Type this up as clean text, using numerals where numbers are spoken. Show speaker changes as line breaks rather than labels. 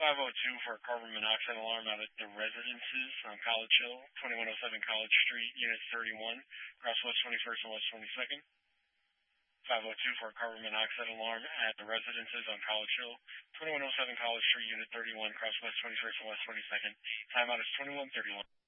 502 for a carbon monoxide alarm out at the residences on College Hill, 2107 College Street, Unit 31, across West 21st and West 22nd. 502 for a carbon monoxide alarm at the residences on College Hill, 2107 College Street, Unit 31, across West 21st and West 22nd. Timeout is 21:31.